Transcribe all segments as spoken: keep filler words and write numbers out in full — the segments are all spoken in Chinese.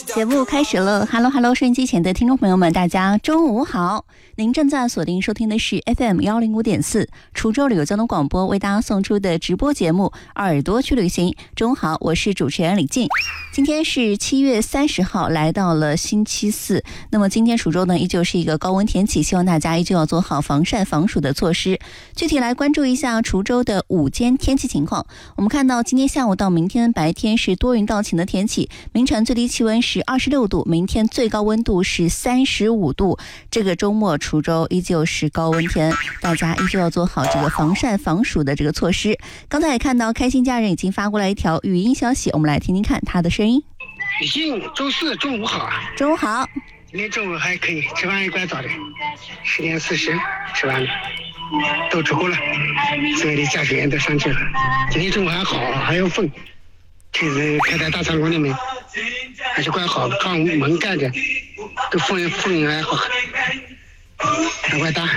节目开始了 ，Hello Hello， 收音机前的听众朋友们，大家中午好！您正在锁定收听的是 F M 幺零五点四滁州旅游交通广播为大家送出的直播节目《耳朵去旅行》。中午好，我是主持人李静。今天是七月三十号，来到了星期四。那么今天滁州呢，依旧是一个高温天气，希望大家依旧要做好防晒防暑的措施。具体来关注一下滁州的午间天气情况。我们看到今天下午到明天白天是多云到晴的天气，明晨最低气温是二十六度，明天最高温度是三十五度。这个周末滁州依旧是高温天，大家依旧要做好这个防晒防暑的这个措施。刚才也看到开心家人已经发过来一条语音消息，我们来听听看他的声音。 李静，周四中午好啊！ 中午好。 今天中午还可以，吃饭也怪早的，十点四十吃完了，都吃过了，所有的驾驶员都上去了。今天中午还好，还有风，车子开在大仓库里面，还是怪好的，窗门盖着，都风风还好，还怪大。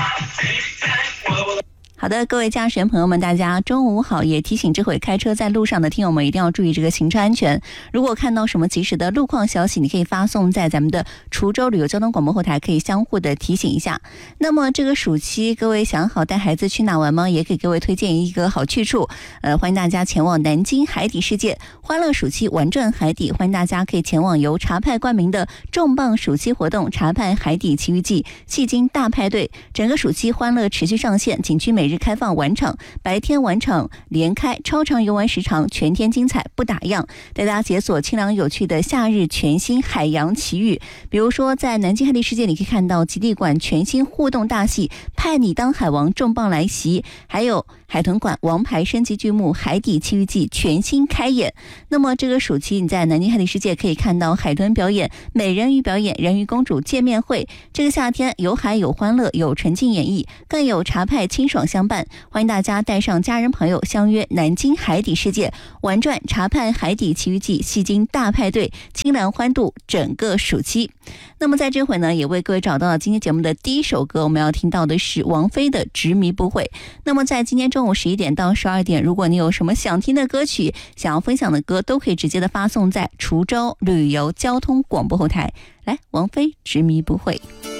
好的，各位驾驶员朋友们，大家中午好！也提醒这会开车在路上的听友们一定要注意这个行车安全。如果看到什么及时的路况消息，你可以发送在咱们的滁州旅游交通广播后台，可以相互的提醒一下。那么这个暑期，各位想好带孩子去哪玩吗？也给各位推荐一个好去处，呃，欢迎大家前往南京海底世界欢乐暑期玩转海底，欢迎大家可以前往由茶派冠名的重磅暑期活动茶派海底奇遇记戏精大派对，整个暑期欢乐持续上线，景区每日开放晚场，白天晚场连开，超长游玩时长，全天精彩不打烊，带大家解锁清凉有趣的夏日全新海洋奇遇。比如说在南京海底世界，你可以看到极地馆全新互动大戏派你当海王重磅来袭，还有海豚馆王牌升级剧目海底奇遇记全新开演。那么这个暑期你在南京海底世界可以看到海豚表演、美人鱼表演、人鱼公主见面会。这个夏天有海有欢乐有沉浸演绎，更有茶派清爽相伴，欢迎大家带上家人朋友相约南京海底世界玩转茶派海底奇遇记戏精大派对，清凉欢度整个暑期。那么在这回呢，也为各位找到了今天节目的第一首歌，我们要听到的是王菲的执迷不悔。那么在今天中午十一点到十二点，如果你有什么想听的歌曲，想要分享的歌，都可以直接的发送在滁州旅游交通广播后台。来，王菲执迷不悔。